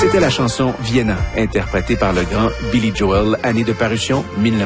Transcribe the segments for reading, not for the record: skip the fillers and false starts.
C'était la chanson Vienna, interprétée par le grand Billy Joel, année de parution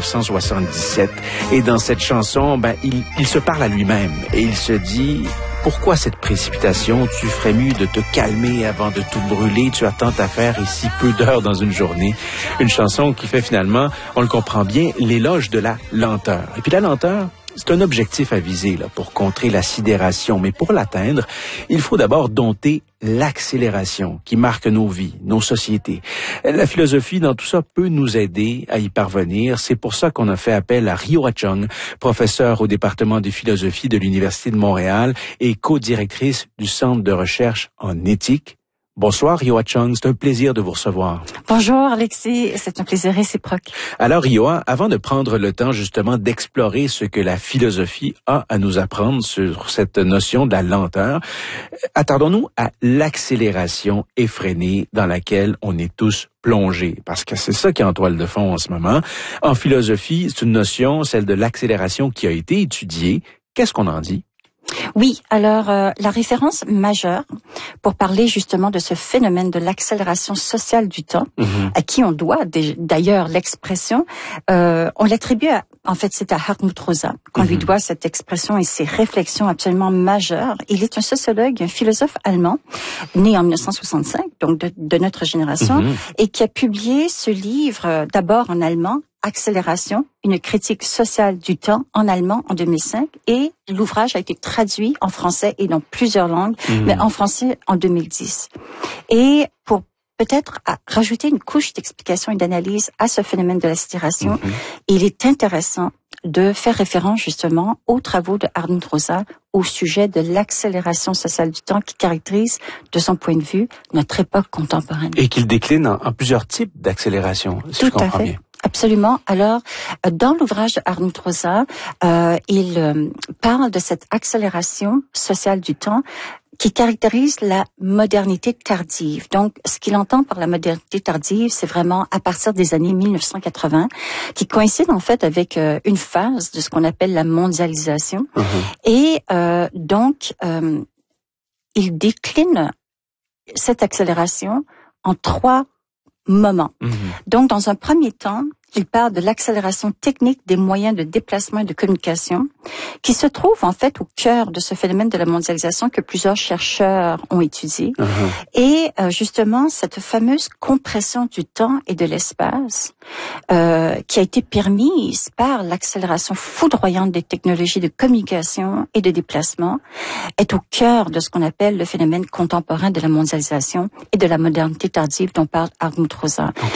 1977. Et dans cette chanson, il se parle à lui-même et il se dit... Pourquoi cette précipitation? Tu ferais mieux de te calmer avant de tout brûler. Tu as tant à faire et si peu d'heures dans une journée. Une chanson qui fait finalement, on le comprend bien, l'éloge de la lenteur. Et puis la lenteur, c'est un objectif à viser pour contrer la sidération. Mais pour l'atteindre, il faut d'abord dompter l'accélération qui marque nos vies, nos sociétés. La philosophie dans tout ça peut nous aider à y parvenir. C'est pour ça qu'on a fait appel à Ryoa Chung, professeure au département de philosophie de l'Université de Montréal et co-directrice du Centre de recherche en éthique. Bonsoir Ryoa Chung, c'est un plaisir de vous recevoir. Bonjour Alexis, c'est un plaisir réciproque. Alors Ryoa, avant de prendre le temps justement d'explorer ce que la philosophie a à nous apprendre sur cette notion de la lenteur, attardons-nous à l'accélération effrénée dans laquelle on est tous plongés, parce que c'est ça qui est en toile de fond en ce moment. En philosophie, c'est une notion, celle de l'accélération, qui a été étudiée. Qu'est-ce qu'on en dit? Oui, alors la référence majeure pour parler justement de ce phénomène de l'accélération sociale du temps, à qui on doit d'ailleurs l'expression, on l'attribue c'est à Hartmut Rosa qu'on lui doit cette expression et ces réflexions absolument majeures. Il est un sociologue, un philosophe allemand, né en 1965, donc de notre génération, et qui a publié ce livre d'abord en allemand, Accélération, une critique sociale du temps, en allemand en 2005, et l'ouvrage a été traduit en français et dans plusieurs langues, mais en français en 2010. Et pour peut-être rajouter une couche d'explication et d'analyse à ce phénomène de l'accélération, il est intéressant de faire référence justement aux travaux de Hartmut Rosa au sujet de l'accélération sociale du temps qui caractérise, de son point de vue, notre époque contemporaine. Et qu'il décline en plusieurs types d'accélération, si je comprends bien. Absolument. Alors, dans l'ouvrage de Hartmut Rosa, il parle de cette accélération sociale du temps qui caractérise la modernité tardive. Donc, ce qu'il entend par la modernité tardive, c'est vraiment à partir des années 1980, qui coïncide en fait avec une phase de ce qu'on appelle la mondialisation. Et donc, il décline cette accélération en 3 moments. Donc, dans un premier temps, il parle de l'accélération technique des moyens de déplacement et de communication, qui se trouve en fait au cœur de ce phénomène de la mondialisation que plusieurs chercheurs ont étudié. Et justement, cette fameuse compression du temps et de l'espace, qui a été permise par l'accélération foudroyante des technologies de communication et de déplacement, est au cœur de ce qu'on appelle le phénomène contemporain de la mondialisation et de la modernité tardive dont parle Hartmut Rosa.